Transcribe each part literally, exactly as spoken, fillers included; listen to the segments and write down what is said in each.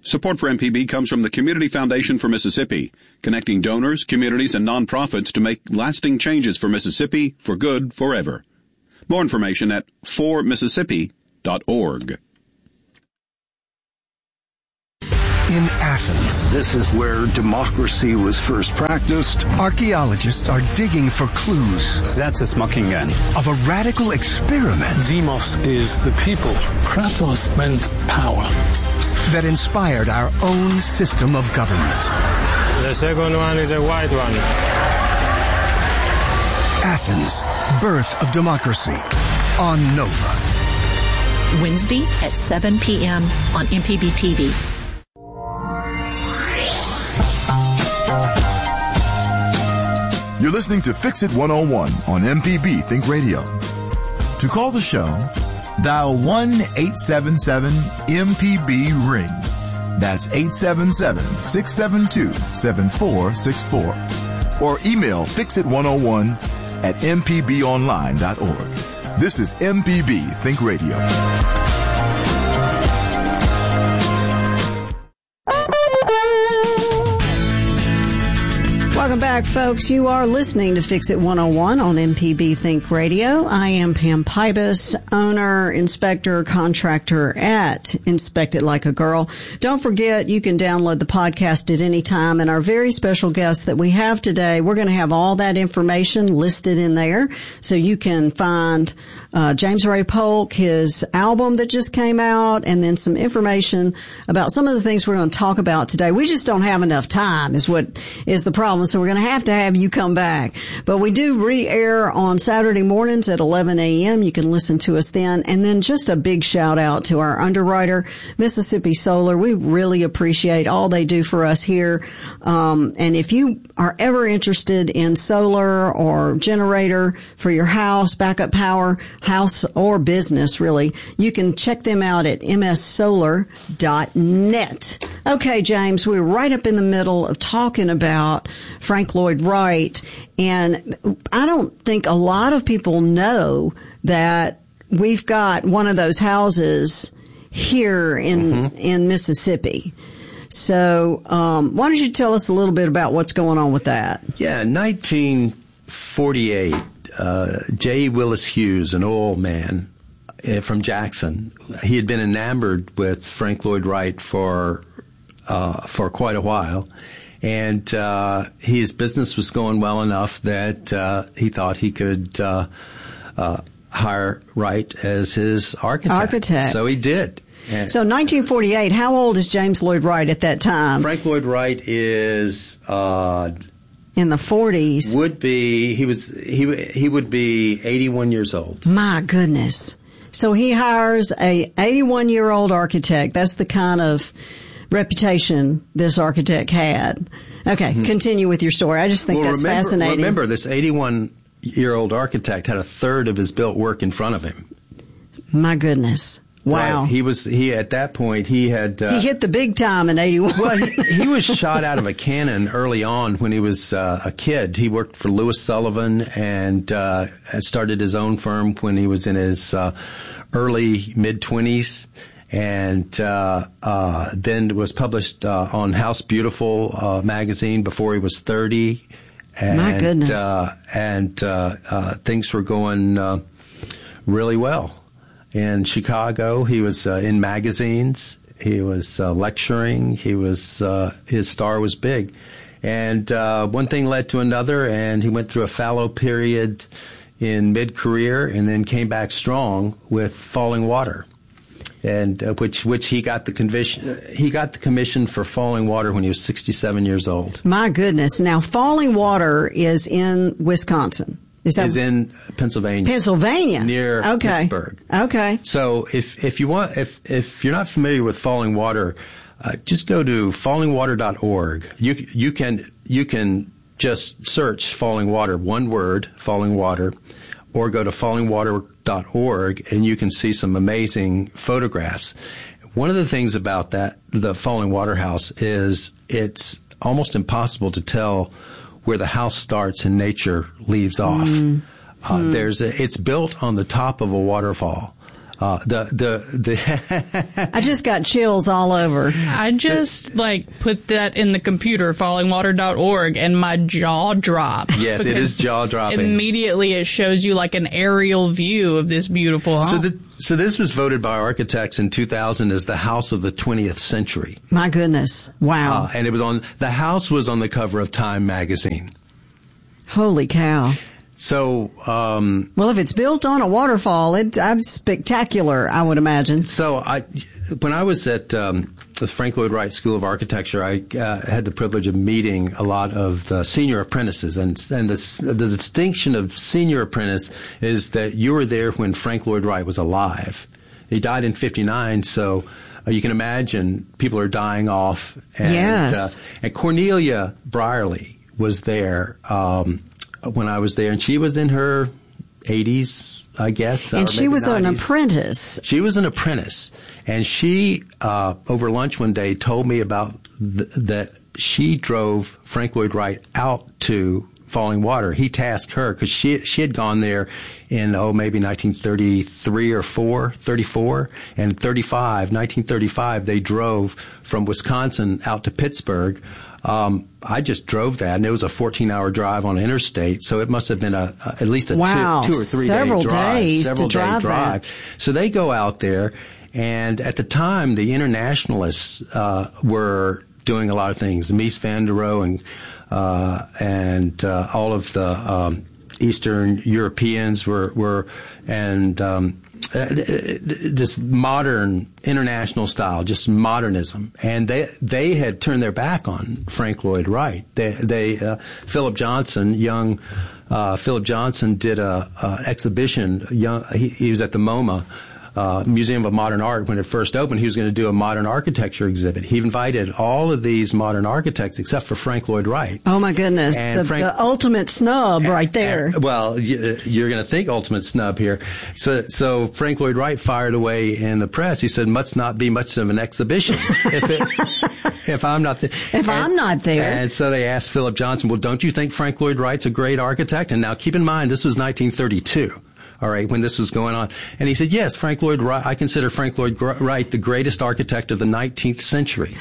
Support for M P B comes from the Community Foundation for Mississippi, connecting donors, communities, and nonprofits to make lasting changes for Mississippi for good forever. More information at for mississippi dot org. In Athens, this is where democracy was first practiced. Archaeologists are digging for clues. That's a smoking gun. Of a radical experiment. Demos is the people. Kratos meant power. That inspired our own system of government. The second one is a white one. Athens, Birth of Democracy, on Nova. Wednesday at seven p.m. on M P B T V. You're listening to Fix It one oh one on M P B Think Radio. To call the show, dial one eight seven seven M P B ring. That's eight seven seven, six seven two, seven four six four. Or email fix it one oh one at m p b online dot org. This is M P B Think Radio. Welcome back, folks. You are listening to Fix It one oh one on M P B Think Radio. I am Pam Pybus, owner, inspector, contractor at Inspect It Like a Girl. Don't forget, you can download the podcast at any time. And our very special guest that we have today, we're going to have all that information listed in there. So you can find uh, James Ray Polk, his album that just came out, and then some information about some of the things we're going to talk about today. We just don't have enough time is what is the problem. So we're going to have to have you come back. But we do re-air on Saturday mornings at eleven a.m. You can listen to us then. And then just a big shout out to our underwriter, Mississippi Solar. We really appreciate all they do for us here. Um, and if you are ever interested in solar or generator for your house, backup power, house or business, really, you can check them out at m s solar dot net. Okay, James, we're right up in the middle of talking about Frank Lloyd Wright, and I don't think a lot of people know that we've got one of those houses here in mm-hmm. in Mississippi. So um, why don't you tell us a little bit about what's going on with that? Yeah, nineteen forty-eight, uh, J. Willis Hughes, an oil man uh, from Jackson, he had been enamored with Frank Lloyd Wright for uh, for quite a while. And uh, his business was going well enough that uh, he thought he could uh, uh, hire Wright as his architect. Architect. So he did. And so nineteen forty-eight, how old is James Lloyd Wright at that time? Frank Lloyd Wright is uh, in the forties. Would be he was he he would be eighty-one years old. My goodness. So he hires a eighty-one-year-old architect. That's the kind of reputation this architect had. Okay, mm-hmm. Continue with your story. I just think well, that's remember, fascinating. Remember, this eighty-one-year-old architect had a third of his built work in front of him. My goodness. Wow. Right. He was, he, at that point, he had, uh, he hit the big time in eighty-one. Well, he, he was shot out of a cannon early on when he was, uh, a kid. He worked for Lewis Sullivan and, uh, started his own firm when he was in his, uh, early mid-twenties. And, uh, uh, then was published, uh, on House Beautiful, uh, magazine before he was thirty. And, My goodness. Uh, and, uh, uh, things were going, uh, really well. In Chicago, he was uh, in magazines. He was uh, lecturing. He was uh, his star was big, and uh, one thing led to another. And he went through a fallow period in mid-career, and then came back strong with Falling Water, and uh, which which he got the commission. He got the commission for Falling Water when he was sixty-seven years old. My goodness! Now, Falling Water is in Wisconsin. Is that is in Pennsylvania. Pennsylvania. Near okay. Pittsburgh. Okay. So if, if you want, if, if you're not familiar with Falling Water, uh, just go to falling water dot org. You, you can, you can just search Falling Water, one word, Falling Water, or go to falling water dot org and you can see some amazing photographs. One of the things about that, the Falling Water house, is it's almost impossible to tell where the house starts and nature leaves off. Mm. Uh, mm. There's a, it's built on the top of a waterfall. Uh, the, the, the, I just got chills all over. I just, like, put that in the computer, falling water dot org, and my jaw dropped. Yes, it is jaw dropping. Immediately it shows you, like, an aerial view of this beautiful home. So, the, so this was voted by architects in two thousand as the house of the twentieth century. My goodness. Wow. Uh, and it was on, the house was on the cover of Time magazine. Holy cow. So, um, well, if it's built on a waterfall, it's uh, spectacular, I would imagine. So, I, when I was at um, the Frank Lloyd Wright School of Architecture, I uh, had the privilege of meeting a lot of the senior apprentices, and and the the distinction of senior apprentice is that you were there when Frank Lloyd Wright was alive. He died in fifty-nine, so uh, you can imagine people are dying off. And, yes. Uh, and Cornelia Brierly was there. Um, when I was there, and she was in her eighties, I guess. And she was nineties. an apprentice. She was an apprentice. And she, uh, over lunch one day, told me about th- that she drove Frank Lloyd Wright out to Falling Water. He tasked her because she, she had gone there in, oh, maybe nineteen thirty-three or four, thirty-four, and thirty-five, nineteen thirty-five, they drove from Wisconsin out to Pittsburgh. Um, I just drove that, and it was a fourteen-hour drive on interstate, so it must have been a, a at least a wow. two, two or three several day drive, days several to day drive, drive. That. So they go out there, and at the time, the internationalists uh, were doing a lot of things. Mies van der Rohe and uh, and uh, all of the um, Eastern Europeans were were and. Um, Uh, just modern international style, just modernism, and they they had turned their back on Frank Lloyd Wright. They they uh, Philip Johnson, young uh, Philip Johnson, did a, a exhibition. Young, he, he was at the MoMA. Uh, Museum of Modern Art when it first opened. He was going to do a modern architecture exhibit. He invited all of these modern architects except for Frank Lloyd Wright. Oh my goodness, the, Frank, the ultimate snub right there. And, well, you, you're going to think ultimate snub here. So, so Frank Lloyd Wright fired away in the press. He said, "Must not be much of an exhibition if, it, if I'm not there." If and, I'm not there. And so they asked Philip Johnson, "Well, don't you think Frank Lloyd Wright's a great architect?" And now keep in mind, this was nineteen thirty-two. All right, when this was going on. And he said, yes, Frank Lloyd Wright, I consider Frank Lloyd Wright the greatest architect of the nineteenth century.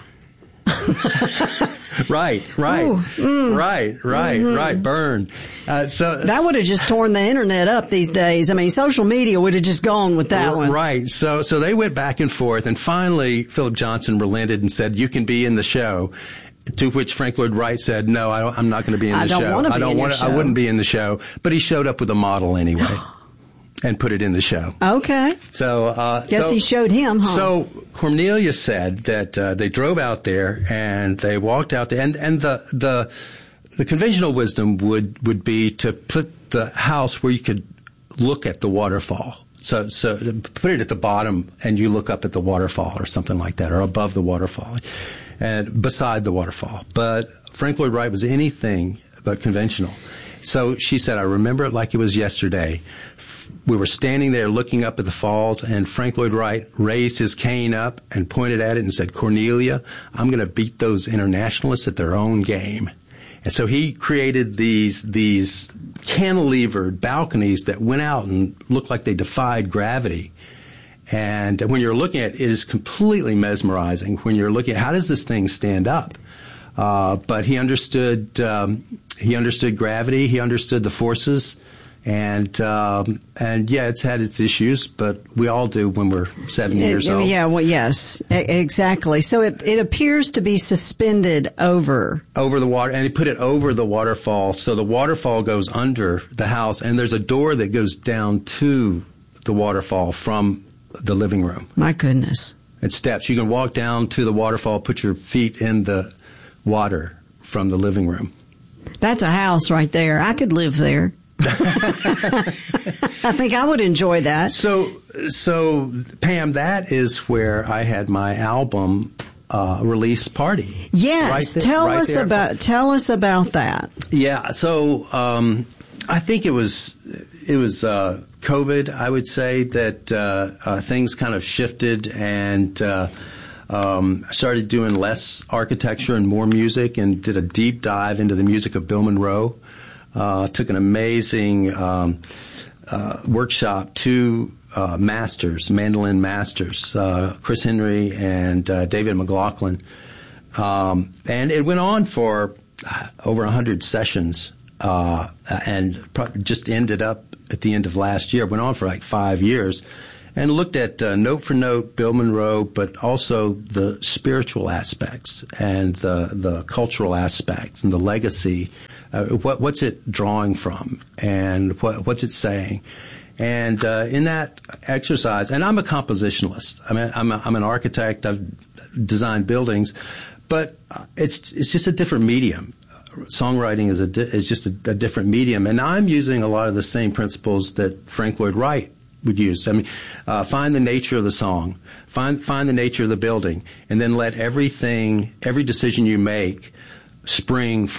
right, right, Ooh, mm, right, right, mm-hmm. right, burn. Uh, so that would have just torn the internet up these days. I mean, social media would have just gone with that one. Right. So, so they went back and forth, and finally Philip Johnson relented and said, "You can be in the show." To which Frank Lloyd Wright said, "No, I don't, I'm not going to be in the I don't show. Want to be I don't in want your to, show. I wouldn't be in the show." But he showed up with a model anyway. And put it in the show. Okay. So, uh, guess so, he showed him, huh? So Cornelia said that uh, they drove out there and they walked out there, and and the the the conventional wisdom would would be to put the house where you could look at the waterfall. So so put it at the bottom, and you look up at the waterfall or something like that, or above the waterfall, and beside the waterfall. But Frank Lloyd Wright was anything but conventional. So she said, "I remember it like it was yesterday. We were standing there looking up at the falls, and Frank Lloyd Wright raised his cane up and pointed at it and said, 'Cornelia, I'm going to beat those internationalists at their own game.'" And so he created these these cantilevered balconies that went out and looked like they defied gravity. And when you're looking at it, it is completely mesmerizing when you're looking at how does this thing stand up? Uh, but he understood, um, he understood gravity, he understood the forces, and, um, and yeah, it's had its issues, but we all do when we're seventy it, years old. Yeah, well, yes, exactly. So it, it appears to be suspended over. Over the water, and he put it over the waterfall, so the waterfall goes under the house, and there's a door that goes down to the waterfall from the living room. My goodness. It's steps. You can walk down to the waterfall, put your feet in the water from the living room. That's a house right there. I could live there. I think I would enjoy that. So, so Pam, that is where I had my album uh, release party. Yes, right there, tell right us there. about tell us about that. Yeah, so um, I think it was it was uh, COVID. I would say that uh, uh, things kind of shifted and. Uh, Um, I started doing less architecture and more music, and did a deep dive into the music of Bill Monroe. Uh, took an amazing um, uh, workshop to uh, masters, mandolin masters, uh, Chris Henry and uh, David McLaughlin. Um, and it went on for over one hundred sessions, uh, and pro- just ended up at the end of last year. It went on for like five years and looked at uh, note for note Bill Monroe, but also the spiritual aspects and the, the cultural aspects and the legacy. Uh, what, what's it drawing from and what, what's it saying? And uh, in that exercise, and I'm a compositionalist. I mean, I'm, a, I'm an architect. I've designed buildings. But it's it's just a different medium. Songwriting is a di- is just a, a different medium, and I'm using a lot of the same principles that Frank Lloyd Wright would use. I mean, uh, find the nature of the song, find find the nature of the building, and then let everything, every decision you make, spring from